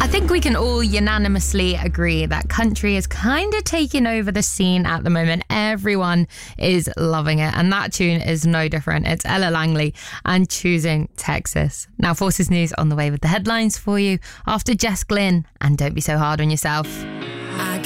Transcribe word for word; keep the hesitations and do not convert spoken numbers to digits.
I think we can all unanimously agree that country is kind of taking over the scene at the moment. Everyone is loving it, and that tune is no different. It's Ella Langley and Choosing Texas. Now, Forces News on the way with the headlines for you after Jess Glynn and Don't Be So Hard on Yourself.